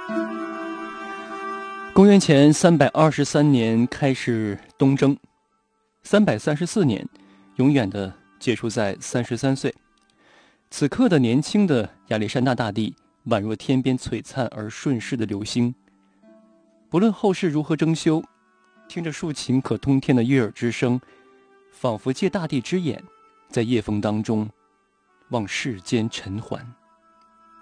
公元前323年开始东征，334年永远的结束在33岁。此刻的年轻的亚历山大大帝宛若天边璀璨而顺势的流星，不论后世如何争修，听着竖琴可通天的悦耳之声，仿佛借大地之眼，在夜风当中望世间尘寰。